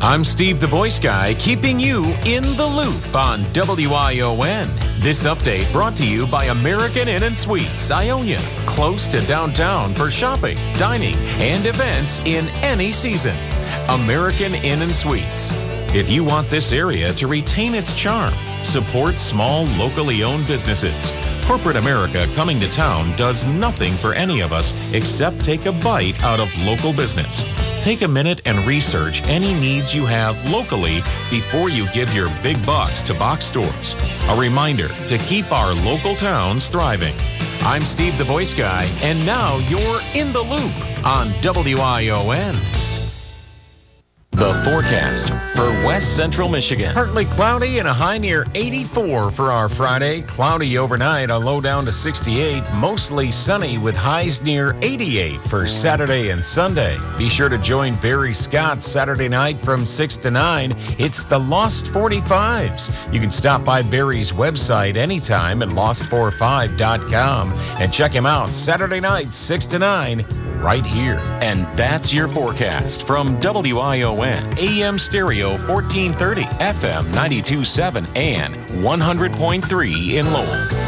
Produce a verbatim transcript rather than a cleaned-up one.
I'm Steve the Voice Guy, keeping you in the loop on W I O N. This update brought to you by American Inn and Suites, Ionia, close to downtown for shopping, dining, and events in any season. American Inn and Suites. If you want this area to retain its charm, support small, locally owned businesses. Corporate America coming to town does nothing for any of us except take a bite out of local business. Take a minute and research any needs you have locally before you give your big bucks to box stores. A reminder to keep our local towns thriving. I'm Steve the Voice Guy, and now you're in the loop on W I O N. The forecast for West Central Michigan. Partly cloudy and a high near eighty-four for our Friday. Cloudy overnight, a low down to sixty-eight. Mostly sunny with highs near eighty-eight for Saturday and Sunday. Be sure to join Barry Scott Saturday night from six to nine. It's the Lost forty-fives. You can stop by Barry's website anytime at lost forty-five dot com and check him out Saturday night, six to nine. Right here. And that's your forecast from W I O N, A M Stereo fourteen thirty, F M ninety-two point seven, and one hundred point three in Lowell.